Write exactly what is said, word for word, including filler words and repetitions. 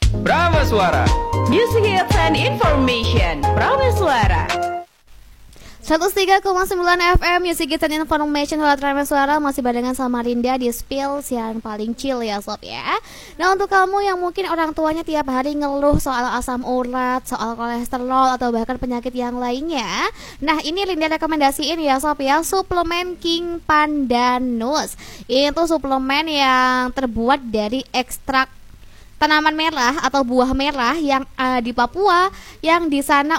Prameswara. Music hits and information. Prameswara. seratus tiga koma sembilan F M Music Hits and Information Hot Prameswara masih barengan sama Rinda di Spill yang paling chill ya sob ya. Nah untuk kamu yang mungkin orang tuanya tiap hari ngeluh soal asam urat, soal kolesterol atau bahkan penyakit yang lainnya, nah ini Rinda rekomendasiin ya sob ya, suplemen King Pandanus. Itu suplemen yang terbuat dari ekstrak tanaman merah atau buah merah yang uh, di Papua, yang di sana